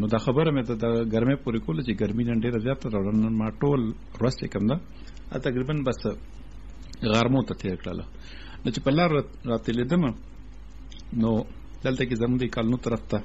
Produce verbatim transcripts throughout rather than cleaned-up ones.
نو دا خبره مې ته د ګرمۍ پورې کوله چې ګرمي نن ډېره زیاته ده. نن ما ټول ورځ چې کوم ده تقریبا بس غرمو ته تېر کړله. نو چې په لار راتېرېدم نو دلته کې زموږ د کالونو طرف ته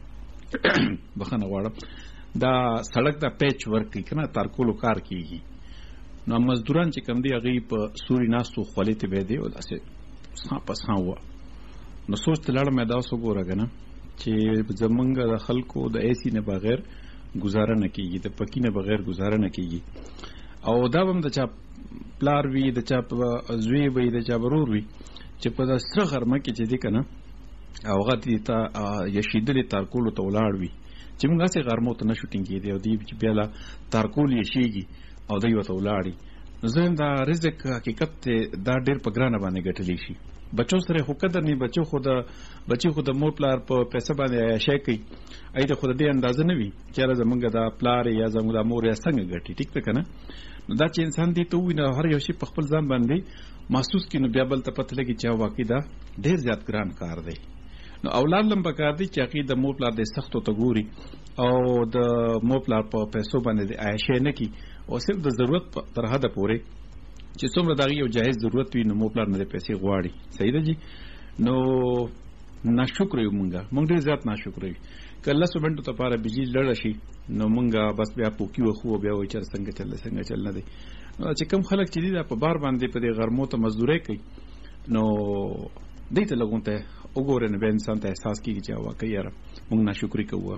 بخښنه غواړم دا سړک دا پیچ ورک کوي که نه تارکولو کار کېږي. نو مزدوران چې کوم دي هغوی په سوري ناستو خولې ته بیا دی او داسې سا په سا وه. نو سوچ ته لاړم مې داسې وګوره که نه چې زمونږ د خلکو د ایسي نه بغیر ګزاره نه کېږي، د پکي نه بغیر ګزاره نه کېږي. او دا به هم د چا پلار وي، د چا زوی وي، د چا ورور وي چې په د سره غرمه کې چې دی که نه او هغه دې ته یشېدلې تارکولو ته ولاړ وي چې موږ هسې غرمو ته نه شو ټینګېدی او دوی چې بیا له تارکول یشېږي او دوی ورته ولاړي. نو زه دا رزق حقیقت دی دا ډېر په ګرانه باندې ګټلی شي. بچو سره خو قدر نه، بچو خو د بچي خو د مور پلار په پیسه باندې عیاشۍ کوي، ای ته خو د دې اندازه نه وي چې یاره زمونږ دا پلار یا زمونږ دا مور یا څنګه ګټي. ټیک ده که نه؟ نو دا چې انسان دې ته ووینه هر یو شي په خپل ځان باندې محسوس کړي نو بیا بل ته پته لګي چې واقعي دا ډېر زیات ګران کار دی. نو اولاد لم پکار دی چې هغې د مور پلار د سختو ته ګوري او د مور پلار په پیسو باندې د عیاشۍ نه کړي او صرف د ضرورت تر حده پورې چې څومره د هغې یو جایز ضرورت وي نو مور پلار نه د پیسې غواړي. صحیح ده جي؟ نو ناشکره یو مونږ مونږ ډېر زیات ناشکره یو. که لسو منټو دپاره بجلي لړه شي نو مونږ بس بیا پوکي وخو بیا وایي چېرې څنګه چل دی څنګه چل نه دی. نو چې کوم خلک چې دي دا په بار باندې په دې غرمو ته مزدورۍ کوي نو دوی ته لږ ته وګورئ نو بیا انسان ته احساس کېږي چې واقعي یاره مونږ ناشکري کوو.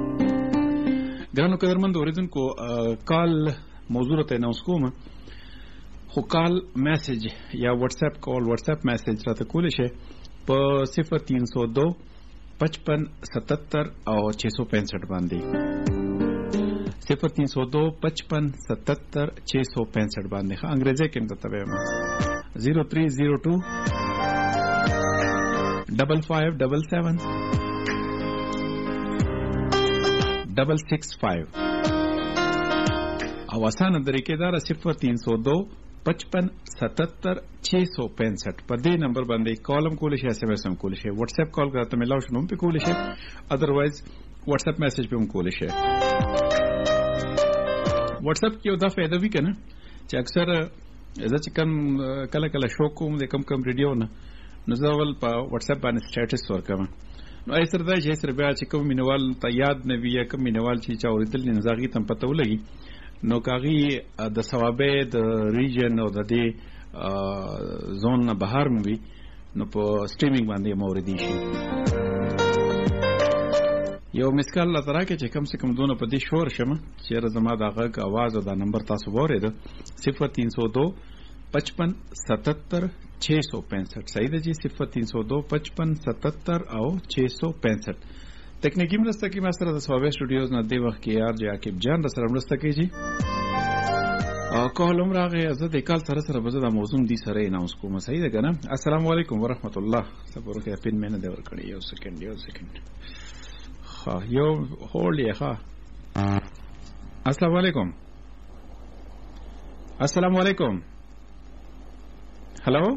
ګرانو قدرمند اورېدونکو کال موضوع راته اناونس کوم، خو کال میسج یا واٹس ایپ کال واٹس ایپ میسج راته کولی شئ په صفر تین سو دو پچپن ستتر او چھ سو پینسٹھ باندې صفر تین سو دو پچپن ستتر چھ سو پینسٹھ باندې. ښه انګریزي کې هم درته وایم زیرو تھری زیرو ټو ڈبل فائیو ڈبل سیون ڈبل سکس فائیو او آسانه طریقې دار صفر تین سو دو پچپن ستتر چھ سو پینسٹھ په دې نمبر باندې کالم کولی شي، ایس ایم ایس هم کولی شي. واٹس ایپ کال کرته ملاو شنو هم پې کولی شي، ادروایز واٹس ایپ میسج پې هم کولی شي. واٹس ایپ کې یو دا فایده وي که نه چې اکثر زه چې کم کله کله شو کوم د کم کم ریډیو نه نو زه اول په واٹس ایپ باندې سټیټس ورکوم. نو ای سره دا چې سره بیا چې کوم مینوال ته یاد نه وي یا کوم مینوال چې چا اورېدل نه زه هغې ته هم پته ولګي نو که هغې د ثوابې د ریجن او د دې زون نه بهر مو وي نو په سټریمینګ باندې هم اورېدی شي. یو مسکال راته راکړئ چې کم سے کم دونه په دې شور شم چې یاره زما دا غږ اواز او دا نمبر تاسو واورېده صفر تین سو دو پچپن ستتر چھ سو پینسٹھ. صحیح ده جی؟ صفر تین سو دو پچپن ستتر او چھ سو پینسٹھ. تکنیکی مرسته کې ما سره د ثوابې سټوډیوز نه دې وخت کې یار جی عاقب جان را سره مرسته کوي جی. او کال هم راغی زه د کال سره سره به زه دا موضوع دې سره اناونس کوم. صحیح ده که نه؟ السلام علیکم ورحمت الله. صبر وکړئ پین مې نه دی ورکړی. یو سکنډ یو سکنډ ښه یو هولډ یې ښه. السلام علیکم السلام علیکم. هلو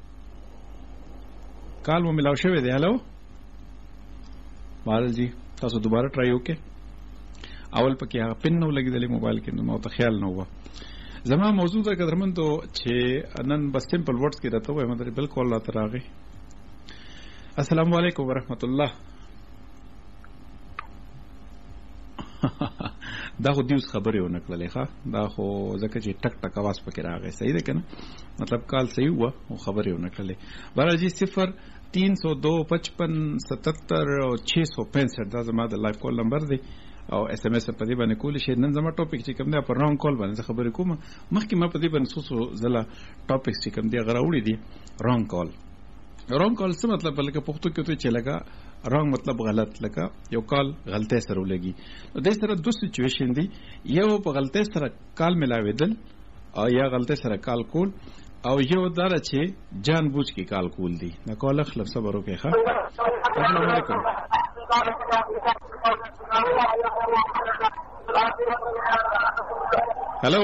کال مو ملاو شوی دی. هلو بهرحال جی تاسو دوباره ټرای وکړئ. اول پکې هغه پن نه ولګېدلی موبایل کې نو ما ته خیال نه وه. زما موضوع ده قدرمندو چې نن بس سمپل ورډز کې راته ووایم درې بل کال راته راغی. السلام علیکم ورحمت الله. دا خو دیوس خبرې ونه کړلې ښه دا خو ځکه چې ټک ټک اواز پکې راغی. صحیح ده که نه؟ مطلب کال صحیح وه خو خبرې ونه کړلې. بهرحال جی صفر تین سو دو پچپن ستتر او چھ سو پینسٹھ دا زما د لایف کال نمبر دی او ایس ایم ایس په دې باندې کولی شي. نن زما ټاپک چې کوم دی په رانګ کال باندې زه خبرې کوم. مخکې ما په دې باندې څو څو ځله ټاپکس چې کوم دی هغه راوړي دي. رانګ کال رانګ کال څه مطلب لکه پښتو کې ته چې لکه رانګ مطلب غلط لکه یو کال غلطۍ سره ولګي. نو دې سره دوه سچویشن دي، یو په غلطۍ سره کال ملاوېدل او یا غلطۍ سره کال کول او یو دا چې جان بوجھ کې کال کول دي. نو کال خلف صبر وکړئ ښه. السلام علیکم. هلو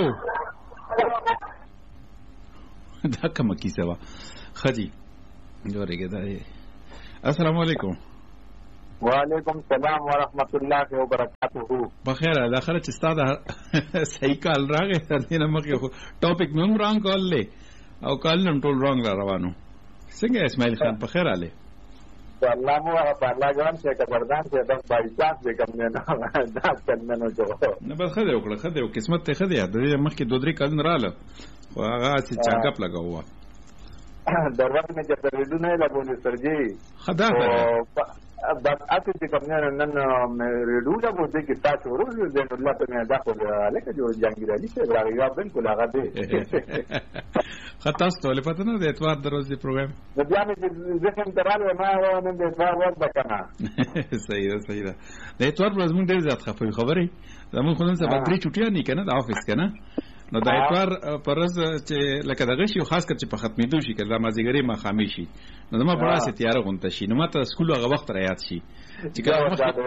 دا کومه کیسه وه ښه جي جوړېږي دا. السلام علیکم. وعلیکم السلام ورحمت الله وبرکاته. بخیر دا خره چې ستاسو صحیح کال راغی دې نه مخکې خو ټاپک نوم رانګ کال لې او کال نن ټول رانګ را روانو. څنګه اسماعیل خان په خیر आले؟ والله مو په الله ګرام چې کبردان چې د بایساس دې کوم نه دا څنګه نه جوړ نه بس خدای وکړه خدای او قسمت ته خدای د مخکې دوه درې کال رااله خو هغه چې چاګپ لګاوه دروازه مې چې پرېدونه لګولې سرجي خدا بس اته چې کوم نه نن مې ریډوله مو دې کې تاسو ورو دې الله ته نه دا خو لکه جو جنگیر علي چې راغی بالکل هغه دې خطا ستوله پته نه د اتوار دروازه پروګرام د بیا مې ځکه تراله ما نن د اتوار ور بکنه صحیح ده صحیح ده د اتوار ورځ مونږ ډېر زیات خفه خبرې زموږ خو نن سبا درې چټیا نه کنه د افیس کنه نو د اتوار پرز چې لکه دغه شی خاص کر چې په ختمېدو شي کله مازیګری ما خامي شي نو ما پړا سي تیار غونته شي نو ماته سکول هغه وخت را یاد شي چې کله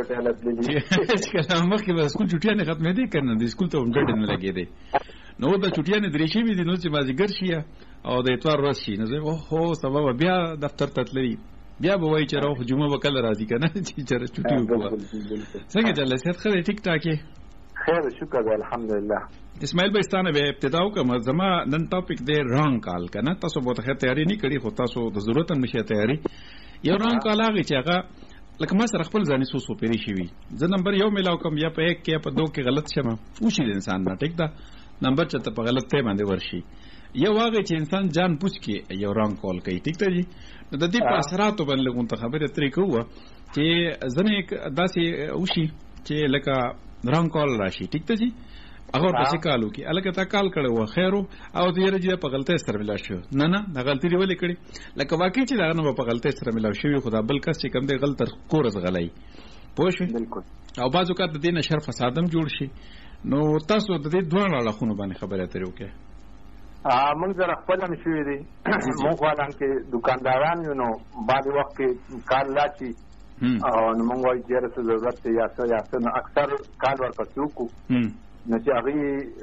مخکې به سکول چټیا نه ختمېدې کنه د سکول ته هم ډېر نه لګېدې نو د چټیا نه درې شي وي نو چې مازیګر شي او د اتوار ورځ شي نو زه هو سبب بیا دفتر ته تللی بیا به وای چې راو جمعه وکړه راځي کنه چې چر چټي وکړه څنګه چلې ست خره ټیک ټاکه خیر شکر الحمدلله. اسماعیل بایستانه به ابتدا وکم زما نن ټاپک دی رانګ کال کنه تاسو به ته تیاری نه کړی خو تاسو د ضرورت نشه تیاری یو رانګ کال هغه چې هغه لکه ما سره خپل ځاني سو سو پیری شي وي زه نمبر یو ملاو کوم یا په یک کې په دوه کې غلط شمه وشي د انسان نه ټیک دا نمبر چې ته په غلط ته باندې ورشي یو هغه چې انسان جان پوښ کې یو رانګ کال کوي ټیک ته جی نو د دې په اثراتو باندې لګون ته خبره ترې کوه چې ځنه داسې وشي چې لکه رانګ کال راشي ټیک ته جی هغه په شکالو کې الګا تا کال کړو خیرو او دې رجې په غلطه سره ملا شو نه نه دا غلطي دی ولې کړی لکه واقعي چې دا نه په غلطه سره ملا شوی خدا بل کس چې کوم دی غلط کورز غلای پوه شو بالکل او بازو کا د دې نشر فسادم جوړ شي نو تاسو د دې دوه اړه خونو باندې خبره ترې وکړه ا موږ زره خپل هم شوې دي موږ وایو چې دکانداران یو نو بعد وخت کې کار لاچی او نو موږ وایو چې رسو ضرورت یا څه یا څه اکثر کار ورپسې وکړو نو چې هغه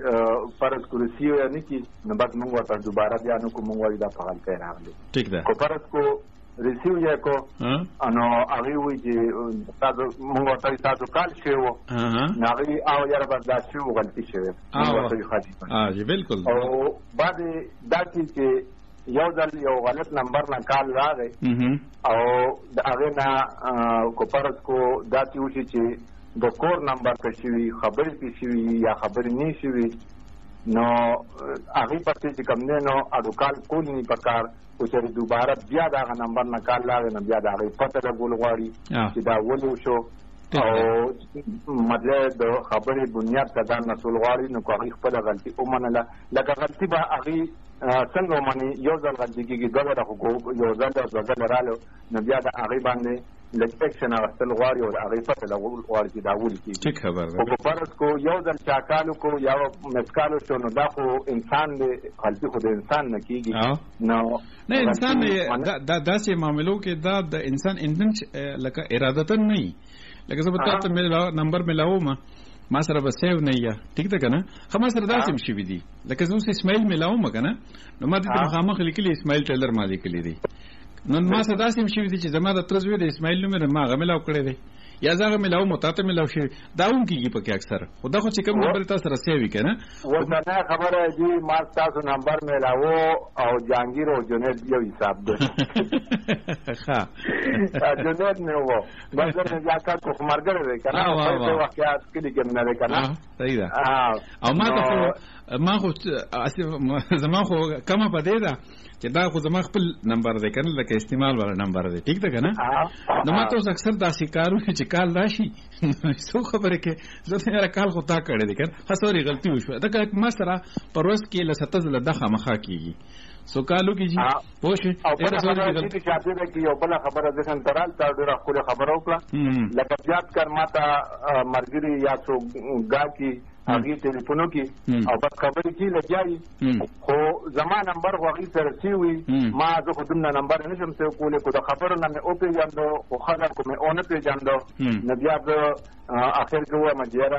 فرض کرسی یا نه کی نو بعد موږ ورته دوباره بیا نو کوم وایو دا فعال کړی راغلی ٹھیک ده کو فرض کو ریسیو یا کو انو هغه وی چې تاسو موږ ورته تاسو کال شیو نو هغه او یاره برداشت شو غلطی شوی اه جی بالکل او بعد دا چې یو ځل یو غلط نمبر نه کال راغی او هغه نه کو فرض کو دا چې چې د کور نمبر کې شوی خبر کې شوی یا خبر نه شوی نو هغه پته چې کوم نه نو اډوکال کول نه پکار او چې دوباره بیا دا نمبر نه کال لاغ نه بیا دا پته د ګول غواړي چې دا ولو شو او مطلب د خبرې بنیاد ته دا مسول غواړي نو کوي خپل غلطي او منله لکه غلطي به هغه څنګه مانی یو ځل غلطي کېږي دغه د حقوق یو ځل د ځل رالو نو بیا د هغه باندې لکشن اغستل غواړي او هغه پته لغول غواړي چې دا ولي کېږي ټیک خبر ده او فرض کو یو ځل چاکالو کو یا مسکالو شو نو دا خو انسان دی غلطي خو د انسان نه کېږي نو نه انسان دا داسې معاملو کې دا د انسان انتن لکه ارادتن نه لکه زه به تاسو مې نمبر ملاو ما ما سره به سیو نه یا ټیک ده کنه خو ما سره داسې شي وي دي لکه زه اوس اسماعیل ملاو ما کنه نو ما دې مخامخ لیکلي اسماعیل ټیلر ما لیکلي دي نو ما سره داسې شي وي چې زما د ترزوی د اسماعیل نوم ما غملاو کړی دی یا زغه ملاو متاته ملاو شي داوم کیږي په کې اکثر خدا خو چې کوم نمبر تاسو سره سیوي کنه ورته خبره دی ما تاسو نمبر ملاو او جانگیر او جنید یو حساب ده ښه جنید نه وو بس نه ځکه کو مرګره ده کنه په واقعیت کې کې نه ده کنه صحیح ده او ما ته ما خو زما خو کومه پدې ده چې دا خو زما خپل نمبر دی کنه لکه استعمال والا نمبر دی ٹھیک ده کنه نو ما ته اکثر داسې کارو چې کال راشي څو خبره کې زه نه کال خو تا کړی دی کنه خاصوري غلطي وشو دا که ما سره پروس کې لسته زله دغه مخه کیږي سو کالو کیږي پوه شئ اته سره غلطي شاته ده کې یو بل خبره ده څنګه ترال تا ډیره خپل خبره وکړه لکه یاد کر ماته مرګري یا څو گا کی هغه ټلیفونو کې او بس خبرې کې لګیایي خو زما نمبر هغه سره سی وي ما زه خو دمنه نمبر نشم څه کولې کو د خبرو نه مې او پیژاندو خو خلک مې اون پیژاندو نو بیا د اخر کې و مجيره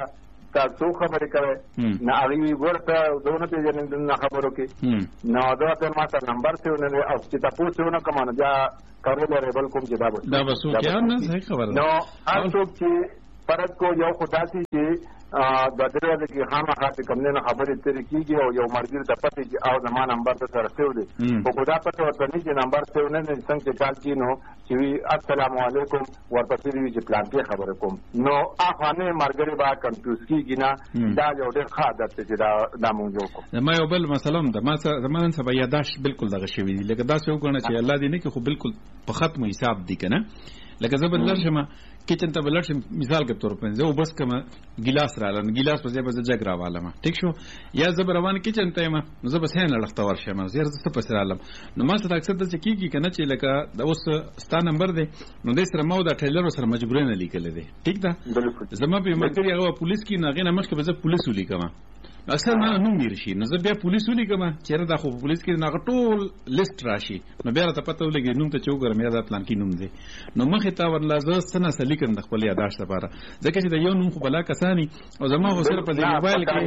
تاسو خبرې کوي نه هغه ورته دونه پیژنې نه خبرو کې نو دا ته ماته نمبر ته نه او چې تاسو نه کومه بیا کارول ریبل کوم چې دا دا وسو کې نه صحیح خبره نو تاسو چې فرض کو یو خداسي چې د دروازه کې خامخا چې کوم نه خبرې ترې کیږي او یو مرګ ته پته چې او زما نمبر ته سره سیو دي په خدا پته ورته نه چې نمبر سیو نه نه څنګه کال کینو چې السلام علیکم ورپسې وی چې پلان کې خبره کوم نو افغانه مرګري با کنفیوز کیږي نه دا یو ډېر ښه عادت چې دا د مونږ یو کو ما یو بل مثلا د ما زمانن سبا یاداش بالکل دغه شوی دي لکه دا څه وګڼه چې الله دې نه کې خو بالکل په ختم حساب دي کنه لکه زبر لرشم کچن ته بلر شم مثال کے طور پر زه بس کما ګلاس رالم ګلاس په ځای په جګ راوالم ټیک شو یا زبر روان کچن ته ما زه بس نه لړخته ورشم زه زه په سرالم نو ما څه اکثر د کیږي کنه چې لکه د اوس ستا نمبر دی نو د سره مو د ټریلر سره مجبور نه لیکل دي ټیک ده زما په مرګري هغه پولیس کې نه غنه مخکې به زه پولیس ولیکم اکثر ما نوم میرشي نو زه بیا پولیس ولیکم چیرې دا خو پولیس کې نه ټول لیست راشي نو بیا ته پته ولګي نوم ته چوغره مې دا پلان کې نوم دی نو مخې تا ورلا زه سنه سلیکم د خپل یاداشت لپاره ځکه چې د یو نوم خو بلا کسانی او زما خو سره په دې موبایل کې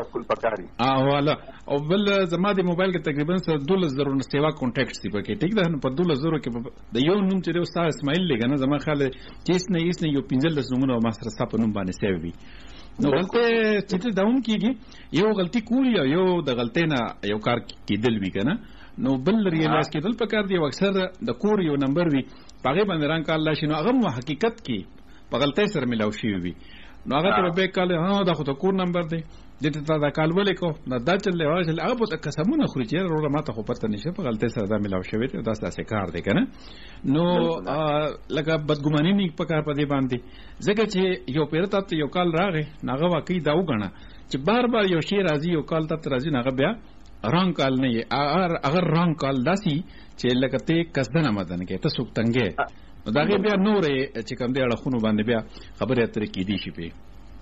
اه والا او بل زما د موبایل کې تقریبا سره دولس زره سیوا کانټیکټس دی پکې ټیک ده په دولس زره کې د یو نوم چې وستا اسماعیل لګنه زما خاله چې نه یې نه یو پنځل نومونه ما سره ستاسو نوم باندې سیوي نو غلطه چې داوم کیږي یو غلطي کولی او یو د غلطۍ نه یو کار کېدل وی کنه نو بل ریلایز کېدل پکار دی اکثر د کور یو نمبر وی پاغه باندې رنګ کال لا شنو هغه حقیقت کې په غلطۍ سره ملاو شي وی نو هغه ته به کال ها دا خو ته کور نمبر دی دته تا دا کال ولې کو نه دا چلې واجل هغه په قسمونه خوري چې وروره ماته خو پته نشه په غلطۍ سره دا ملاو شوی ته دا ستاسو کار دی کنه نو لکه بدګماني نه پکار په دې باندې ځکه چې یو پیرته ته یو کال راغی ناغه واقعي دا وګڼه چې بار بار یو شی راځي یو کال ته راځي ناغه بیا رنگ کال نه اگر اگر رنگ کال داسي چې لکه ته قصدنه مدن کې ته سوک تنګې دا بیا نورې چې کوم دی اړخونو باندې بیا خبره اترې کې دي شي په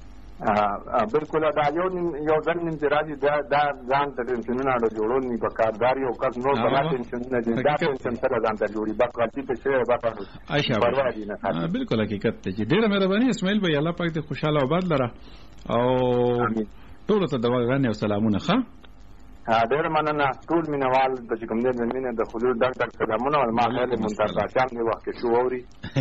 بالکل دا یو یو ځل نن چې راځي دا دا ځان ته ټینشنونه اړه جوړول نه په کاردار یو کس نو بلا ټینشنونه دي دا ټینشن سره ځان ته جوړي با غلطي په شی با پروا دي نه بالکل حقیقت ته ډیره مهرباني اسماعیل بھائی الله پاک دې خوشاله او آباد لره او ټول ته دواګانې او سلامونه ښه ډېر مننه ټول مینوال د چې کوم دې مینه د حضور ډک ډک سلامونه او ما خیر منتظر شام دی وخت شو اوري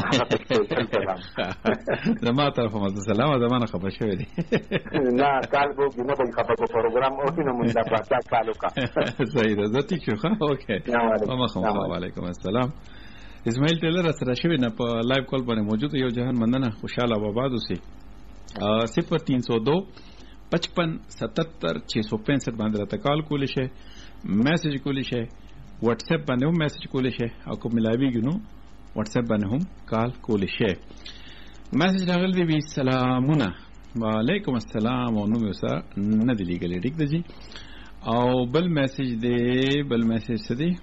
زما طرف مو سلام زمانه خبر شوی دی نه کال بو نه په خبر په پروګرام او نو منتظر شام کالو کا صحیح ده ذاتی شو ښه اوکې السلام علیکم السلام اسماعیل ټیلر سره شوی نه په لایو کال باندې موجود یو جهان مننه خوشاله و آباد اوسئ صفر तीन सौ दो पचपन सतहत्तर छह सौ पैंसठ باندې راته کال کولی شي میسج کولی شي واتس اپ باندې هم میسج کولی شي او کوم ملاویږي نو واتس اپ باندې هم کال کولی شي میسج راغلی دی سلامونه وعلیکم السلام او نو وسه نه دی لګلې ټیک دی او بل میسج دی بل میسج څه دی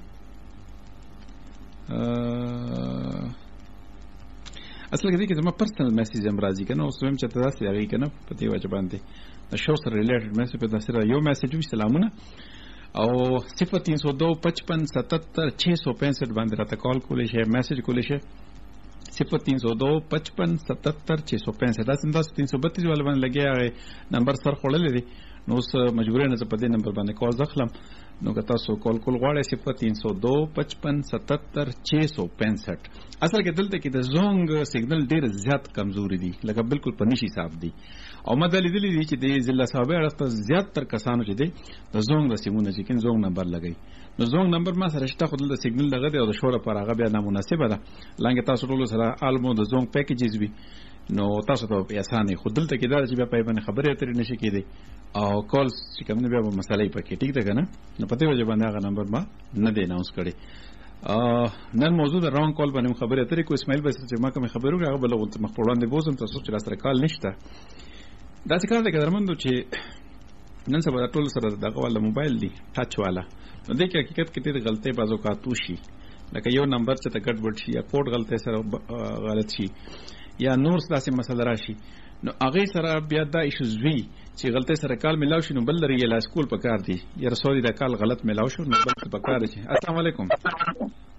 اصل کې دې زما پرسنل میسج هم راځي کنه او سویم چې تاسو یې کنه په دې وجه باندې د شو سره ریلیټډ میسج په داسره یو میسج وی سلامونه او صفر तीन सौ दो पचपन सतहत्तर छह सौ पैंसठ باندې راته کال کولی شي میسج کولی شي صفر तीन सौ दो पचपन सतहत्तर छह सौ पैंसठ دا څنګه तीन सौ बत्तीस ول باندې لګیا نمبر سر خړلې دي نو اوس مجبور نه په دې نمبر باندې کال ځخلم نو که تاسو کال کول غواړئ صفر तीन सौ दो पचपन सतहत्तर छह सौ पैंसठ اصل کې دلته کې د زونګ سیګنل ډېر زیات کمزوري دي لکه بالکل په نشي صاحب دي او مدلې دي چې د ضلع صاحب اړه زیات تر کسانو چې دي د زونګ د سیمونه چې کین زونګ نمبر لګي نو زونګ نمبر ما سره شته خو د سیګنل لګي او د شوره پر هغه بیا نامناسبه ده لکه تاسو ټول سره المو د زونګ پیکیجز وي نو تاسو ته په اسانه خود دلته کې دا چې بیا په باندې خبرې اترې نشي کېدی او کالز چې کوم نه بیا په مسلې پکې ټیک ده کنه نو پته وجه باندې هغه نمبر ما نه دی اناونس کړی نن موضوع د رانګ کال باندې خبرې اترې کو اسماعیل بس چې ما کوم خبرو هغه بل وخت مخ وړاندې بوزم تاسو چې سره کال نشته دا څه کار دی ګرمندو چې نن سبا ټول سره دغه ول موبایل دی ټچ والا نو د حقیقت کې د غلطۍ بازو کاتو شي لکه یو نمبر چې ګډ وډ شي یا کوډ غلطۍ سره غلط شي یا نور څه مسله راشي نو هغه سره بیا دا ایشوز وی چې غلطۍ سره کال ملاو شي نو بل لري لا سکول پکار دی یا رسولي دا کال غلط ملاو شو نو بل پکار شي السلام علیکم